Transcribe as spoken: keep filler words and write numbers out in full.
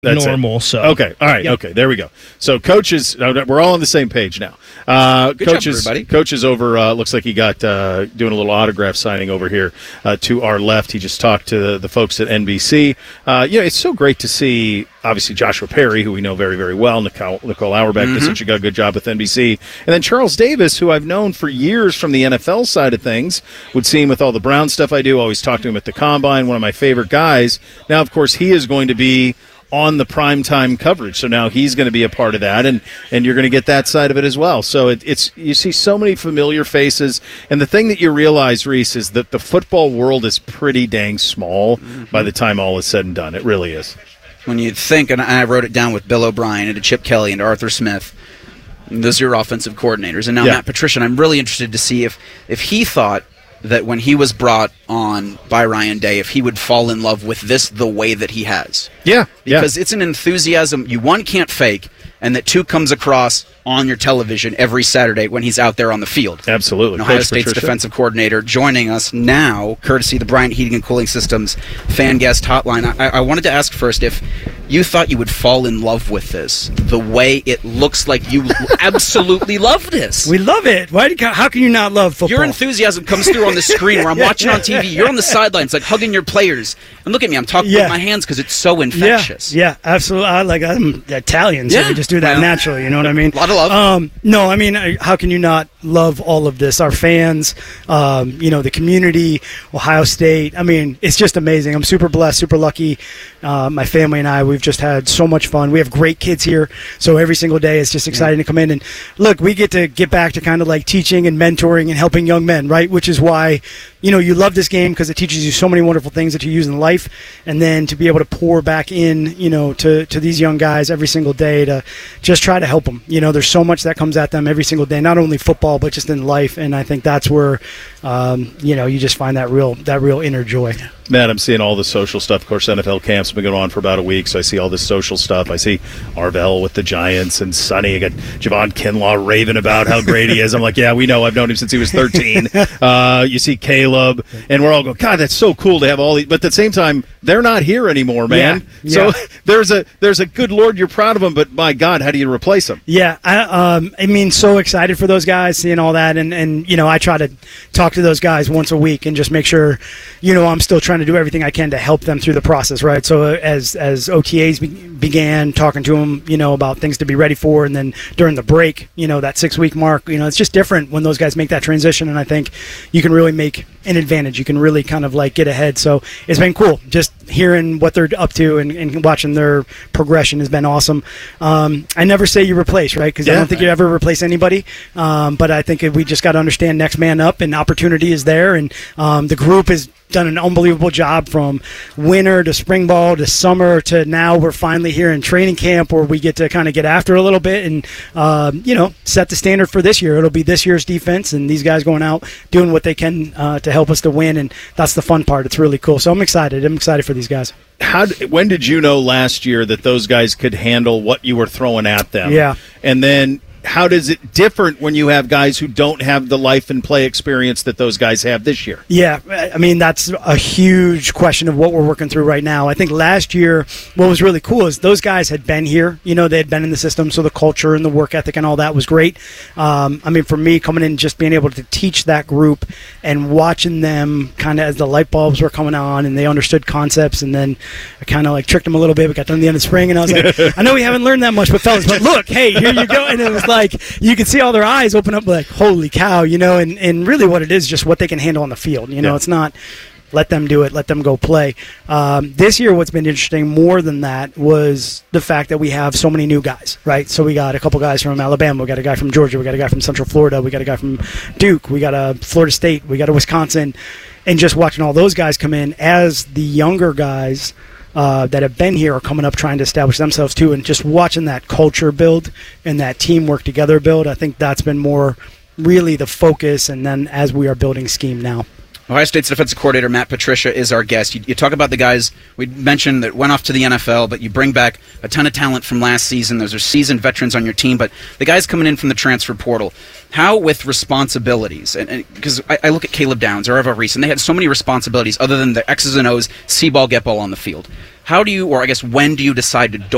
That's normal. It. So okay, all right, yep. okay, there we go. So coaches, we're all on the same page now. Uh, Good coaches, job, everybody. coaches over. Uh, looks like he got uh, doing a little autograph signing over here uh, to our left. He just talked to the, the folks at N B C. Uh, you know, it's so great to see. Obviously, Joshua Perry, who we know very, very well. Nicole, Nicole Auerbach Mm-hmm. did such a good, good job with N B C, and then Charles Davis, who I've known for years from the N F L side of things. Would see him with all the Brown stuff I do. Always talk to him at the Combine. One of my favorite guys. Now, of course, he is going to be on the primetime coverage. So now he's going to be a part of that, and, and you're going to get that side of it as well. So it, it's you see so many familiar faces, and the thing that you realize, Reese, is that the football world is pretty dang small mm-hmm. by the time all is said and done. It really is. When you think, and I wrote it down with Bill O'Brien and to Chip Kelly and to Arthur Smith, those are your offensive coordinators. And now yeah. Matt Patricia, and I'm really interested to see if, if he thought that when he was brought on by Ryan Day, if he would fall in love with this the way that he has. Yeah. Because yeah. it's an enthusiasm you, one, can't fake, and that, two, comes across on your television every Saturday when he's out there on the field. Absolutely. And Ohio Coach State's Patricia. defensive coordinator joining us now, courtesy the Bryant Heating and Cooling Systems fan guest hotline. I, I wanted to ask first if you thought you would fall in love with this, the way it looks like you absolutely love this. We love it. Why? Do, how can you not love football? Your enthusiasm comes through on the screen where I'm watching on T V. You're on the sidelines, like hugging your players. And look at me, I'm talking yeah. with my hands because it's so infectious. Yeah, yeah, absolutely. I, like I'm Italian, so Yeah. we just do that Well, naturally. You know what I mean? A lot of love. Um, no, I mean, how can you not love all of this? Our fans, um, you know, the community, Ohio State. I mean, it's just amazing. I'm super blessed, super lucky. Uh, my family and I, we've just had so much fun. We have great kids here, so every single day it's just exciting yeah. to come in. And look, we get to get back to kind of like teaching and mentoring and helping young men, right? Which is why, you know, you love this game because it teaches you so many wonderful things that you use in life. And then to be able to pour back in, you know, to, to these young guys every single day to just try to help them. You know, there's so much that comes at them every single day, not only football, but just in life. And I think that's where, um, you know, you just find that real, that real inner joy. Matt, I'm seeing all the social stuff. Of course, N F L camp's been going on for about a week, so I see all this social stuff. I see Arvell with the Giants and Sonny. I got Javon Kinlaw raving about how great he is. I'm like, yeah, we know. I've known him since he was thirteen. Uh, you see Caleb, and we're all going, God, that's so cool to have all these. But at the same time, they're not here anymore, man. Yeah, yeah. So there's a there's a good Lord, you're proud of them, but my God, how do you replace them? Yeah, I, um, I mean, so excited for those guys, seeing all that, and, and you know, I try to talk to those guys once a week and just make sure, you know, I'm still trying to do everything I can to help them through the process, right? So uh, as as O T As be- began, talking to them, you know, about things to be ready for, and then during the break, you know, that six-week mark, you know, it's just different when those guys make that transition, and I think you can really make an advantage. You can really kind of like get ahead. So it's been cool. Just hearing what they're up to and, and watching their progression has been awesome. Um, I never say you replace, right? Because yeah, I don't think you ever replace anybody. Um, but I think we just got to understand next man up, and opportunity is there, and um, the group has done an unbelievable job from winter to spring ball to summer to now we're finally here in training camp where we get to kind of get after a little bit and, um, you know, set the standard for this year. It'll be this year's defense and these guys going out doing what they can uh, to help us to win, and that's the fun part. It's really cool. So I'm excited. I'm excited for these guys. How? When did you know last year that those guys could handle what you were throwing at them? Yeah. And then how does it different when you have guys who don't have the life and play experience that those guys have this year? Yeah, I mean, that's a huge question of what we're working through right now. I think last year what was really cool is those guys had been here. You know, they had been in the system, so the culture and the work ethic and all that was great. Um, I mean, for me, coming in, just being able to teach that group and watching them kind of as the light bulbs were coming on and they understood concepts, and then I kind of like tricked them a little bit. We got done at the end of spring, and I was like, I know we haven't learned that much, but fellas, but look, hey, here you go. And it was like you could see all their eyes open up like, holy cow, you know, and, and really what it is just what they can handle on the field. You know, yeah. It's not let them do it, let them go play. Um, this year what's been interesting more than that was the fact that we have so many new guys, right? So we got a couple guys from Alabama, we got a guy from Georgia, we got a guy from Central Florida, we got a guy from Duke, we got a Florida State, we got a Wisconsin, and just watching all those guys come in as the younger guys Uh, that have been here are coming up trying to establish themselves too, and just watching that culture build and that teamwork together build, I think that's been more really the focus, and then as we are building scheme now. Ohio State's defensive coordinator Matt Patricia is our guest. You, you talk about the guys we mentioned that went off to the N F L, but you bring back a ton of talent from last season. Those are seasoned veterans on your team, but the guys coming in from the transfer portal, how with responsibilities? And because I, I look at Caleb Downs or Eva Reese, and they had so many responsibilities other than the X's and O's, see ball, get ball on the field. How do you, or I guess when do you decide to